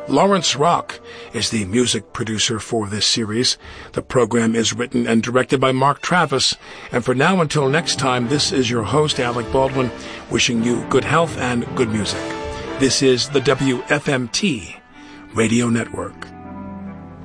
Lawrence Rock is the music producer for this series. The program is written and directed by Mark Travis. And for now, until next time, this is your host, Alec Baldwin, wishing you good health and good music. This is the WFMT Radio Network.